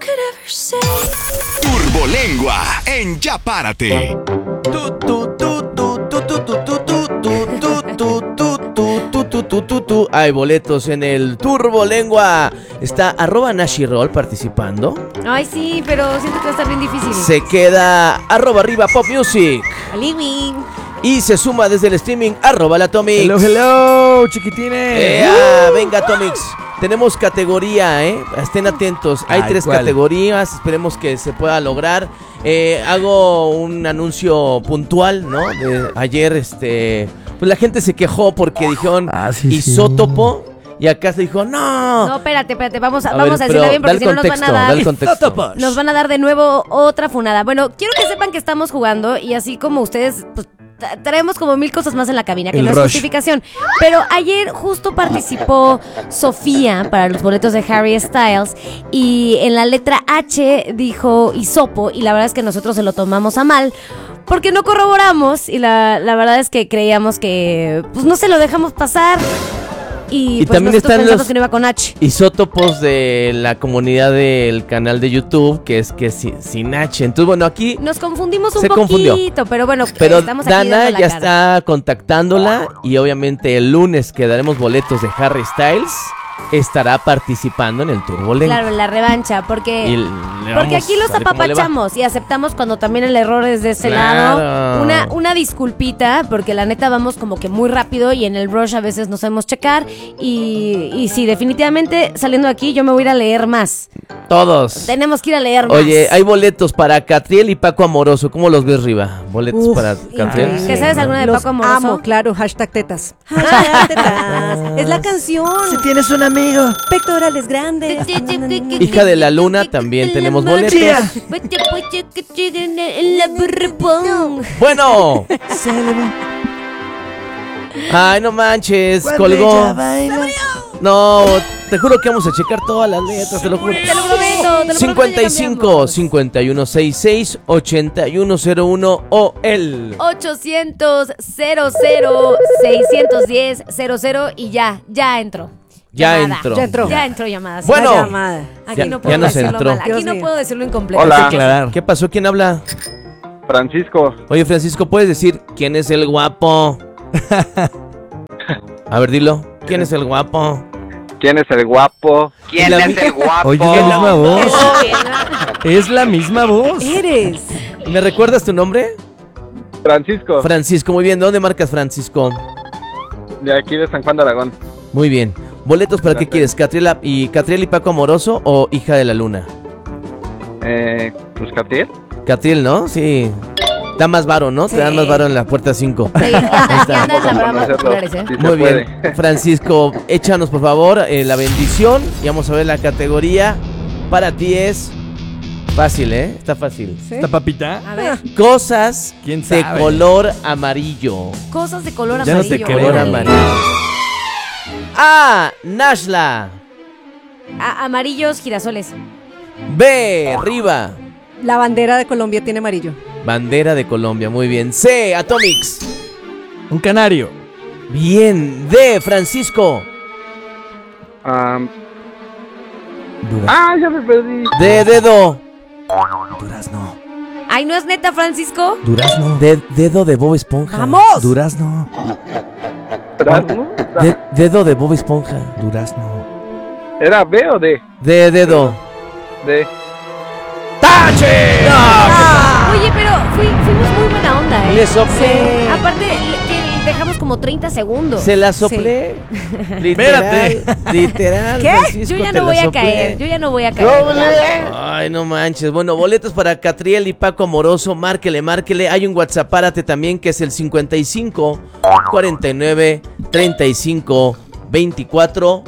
Turbolengua en Ya Párate. Hay boletos en el Turbolengua. Está @NashiRoll participando. Ay, sí, pero siento que va a estar bien difícil. Se queda @arriba Pop Music. Living. Y se suma desde el streaming @Latomix. Hello, chiquitines. Venga, Atomix. Tenemos categoría, estén atentos. Hay 3 categorías, esperemos que se pueda lograr. Hago un anuncio puntual, ¿no? Ayer, pues la gente se quejó porque dijeron isótopo. Y acá se dijo, no. No, espérate, vamos a decirla bien porque si no nos van a dar. Nos van a dar de nuevo otra funada. Bueno, quiero que sepan que estamos jugando y así como ustedes, pues, traemos como 1000 cosas más en la cabina, que no es justificación. Pero ayer justo participó Sofía para los boletos de Harry Styles y en la letra H dijo hisopo y la verdad es que nosotros se lo tomamos a mal porque no corroboramos y la verdad es que creíamos que pues no se lo dejamos pasar. Y pues también están los que no iba con H. isótopos de la comunidad del canal de YouTube, que es sin H. Entonces, bueno, aquí nos confundimos un poquito, pero bueno, pero estamos aquí Dana ya está contactándola y obviamente el lunes que daremos boletos de Harry Styles estará participando en el Turbolengua. Claro, la revancha, porque aquí los apapachamos y aceptamos cuando también el error es de ese lado. Una disculpita, porque la neta vamos como que muy rápido y en el rush a veces no sabemos checar. Y sí, definitivamente saliendo de aquí yo me voy a ir a leer más. Todos. Tenemos que ir a leer más. Oye, hay boletos para Catriel y Paco Amoroso. ¿Cómo los ves, Riva? Boletos para Catriel. ¿Qué sabes alguna de Paco Amoroso? Amo, claro, #tetas. #tetas. Es la canción. Si tienes un amigo. Pectorales grandes. Hija de la Luna, también tenemos boletos. Bueno. Ay, no manches, colgó. No, te juro que vamos a checar todas las letras, te lo juro. Te lo prometo. 55 5166 8101 o el 800 00 610 00 y ya entró. Ya entró. Ya entró llamada. Bueno, aquí no puedo ya nos decirlo entró. mal. Aquí no puedo decirlo incompleto. Hola. ¿Qué pasó? ¿Quién habla? Francisco. Oye, Francisco, ¿puedes decir quién es el guapo? A ver, dilo. ¿Quién es el guapo? ¿Quién es el guapo? ¿Quién es el guapo? Oye, es la misma voz. Es la misma voz. Eres. ¿Me recuerdas tu nombre? Francisco. Francisco, muy bien. ¿De dónde marcas, Francisco? De aquí de San Juan de Aragón. Muy bien. ¿Boletos para qué quieres? ¿Catriel y Paco Amoroso o Hija de la Luna? Pues Catriel. Catriel, ¿no? Sí. Da más varo, ¿no? Sí. Te dan más varo en la puerta 5. Sí, aquí andan las bromas populares, Sí, Muy se bien. puede. Francisco, échanos por favor la bendición y vamos a ver la categoría. Para ti es fácil, Está fácil. ¿Esta papita? A ver, Cosas ¿Quién de sabe? color amarillo. cosas de color Ya no amarillo. te creo. Color órale. amarillo. A. Nashla. Amarillos girasoles. B. Riva. La bandera de Colombia tiene amarillo. Bandera de Colombia, muy bien. C. Atomix. Un canario. Bien. D. Francisco. Ya me perdí. D. Dedo. Durazno. Ay, ¿no es neta, Francisco? Durazno. Dedo de Bob Esponja. ¡Vamos! Durazno. ¿Durazno? Dedo de Bob Esponja. Durazno. ¿Era B o D? D. Dedo. D. ¡Tache! Oye, pero fuimos muy buena onda, Le soplé. Aparte, que dejamos como 30 segundos. Se la soplé. Literal. Espérate. Literal. ¿Qué? Francisco, Yo ya te no la voy a soplé. caer. Yo ya no voy a caer. Ay, no manches. Bueno, boletos para Catriel y Paco Amoroso. Márquele. Hay un WhatsApp, párate también, que es el 55 49 35 24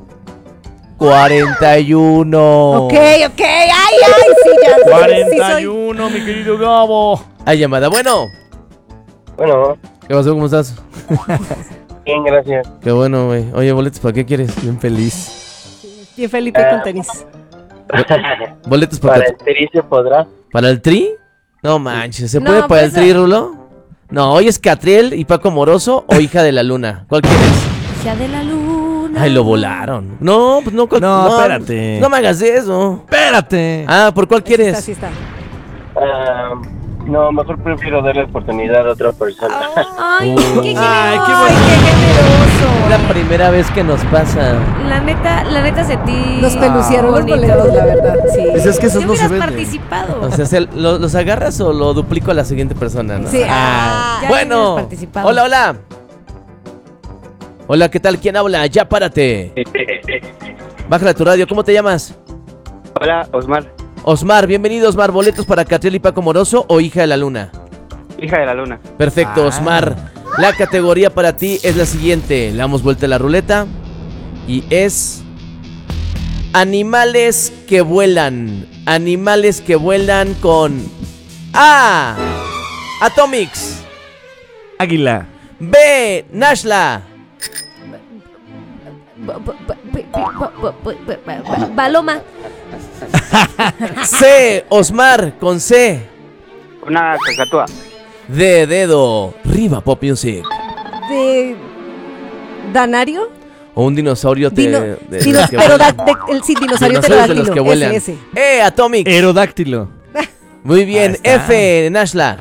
41. Ok. Ay, sí, ya. Sí, soy. 41, mi querido Gabo. Hay llamada. Bueno. Bueno, ¿Qué pasó? ¿Cómo estás? bien, gracias. Qué bueno, güey. Oye, boletos, ¿para qué quieres? Bien feliz. Bien Felipe con tenis. Boletos para el Tri se podrá. ¿Para el Tri? No manches, ¿se No, puede para el pues, Tri, Rulo? No, hoy es Catriel y Paco Amoroso o Hija de la Luna. ¿Cuál quieres? Hija de la luna. no. Ay, lo volaron. No, pues no. No, espérate. No me hagas eso. Espérate. Ah, ¿por cuál quieres? Así está. No, mejor prefiero darle oportunidad a otra persona. Ay, qué Ay, qué Ay, qué generoso. La primera vez que nos pasa. La neta sentí. Nos pelucieron los bonito. boletos, la verdad. Sí. Pues es que esos Yo no se hubieras venden. participado. O sea, ¿los agarras o lo duplico a la siguiente persona, no? Sí. Ya Bueno. hubieras participado. Hola, hola. Hola, ¿qué tal? ¿Quién habla? Ya párate. Bájala tu radio. ¿Cómo te llamas? Hola, Osmar, Osmar, bienvenido, Osmar. ¿Boletos para Catriel y Paco Moroso o Hija de la Luna? hija de la luna. Perfecto, Osmar. La categoría para ti es la siguiente. Le damos vuelta a la ruleta. Y es... Animales que vuelan. Animales que vuelan con... A. Atomics. Águila. B. Nashla. Paloma. C. Osmar con C. Una cacatúa. D. Dedo. Riva Pop Music. De ¿Danario? O un dinosaurio Sí, los que pero vuelan. el sí, dinosaurio Dinosaurios de pterodáctilo. los que vuelan. Ese. Atomics. Aerodáctilo. Muy bien. Ahí está. F. Nashla.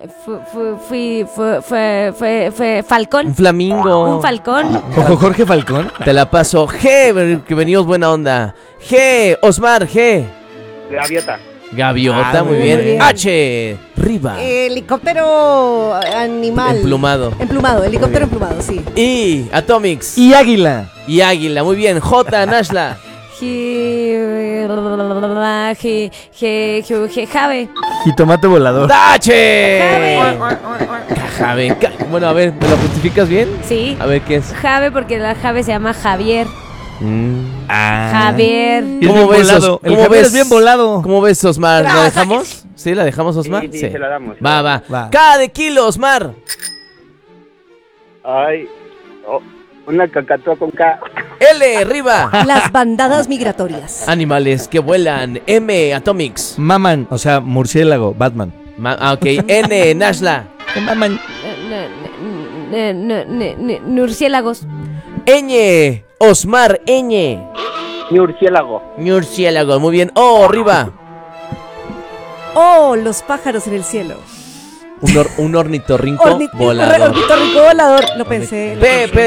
Fue Falcón. Un flamingo. Un falcón. Ojo, Jorge Falcón. Te la paso. G. Que venimos buena onda. G. Osmar. G. Gaviota. Gaviota. Ah, muy muy bien. bien. H. Riva. Helicóptero animal. Emplumado. Emplumado, helicóptero emplumado, sí. I. Atomics. Y águila. Y águila. Muy bien. J. Nashla. Jave. Jitomate volador. H. Jave. Bueno, a ver, ¿me lo justificas bien? Sí. A ver qué es. Jave porque la Jave se llama Javier. Ah. Javier. Y es ¿Cómo bien ves, volado. Os- El cómo Javier ves? es bien volado. ¿Cómo ves, Osmar? ¿La dejamos? ¿Sí? ¿La dejamos, Osmar? Sí, se la damos. Va. Va. K de kilo, Osmar. Ay, una cacatúa con K. L, arriba. Las bandadas migratorias. Animales que vuelan. M, Atomics. Maman, o sea, murciélago, Batman. Ok. N, Nashla. Maman. Murciélagos. Ñ, Osmar, Ñ. Murciélago. Murciélago, muy bien. O, arriba. Oh, los pájaros en el cielo. Un ornitorrinco volador. Ornitorrinco volador. Lo pensé. P,